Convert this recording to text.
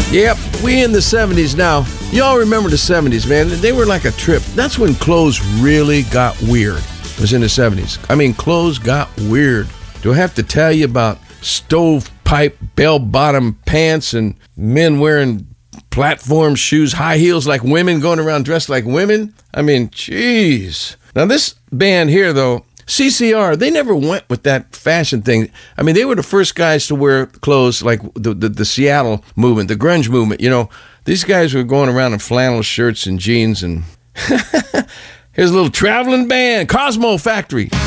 Yep, we in the 70s now. Y'all remember the 70s, man. They were like a trip. That's when clothes really got weird. It was in the 70s. I mean, clothes got weird. Do I have to tell you about stovepipe, bell-bottom pants and men wearing platform shoes, high heels like women, going around dressed like women? I mean, jeez. Now, this band here, though, CCR, they never went with that fashion thing. I mean, they were the first guys to wear clothes like the Seattle movement, the grunge movement. You know, these guys were going around in flannel shirts and jeans. And here's a little traveling band, Cosmo Factory.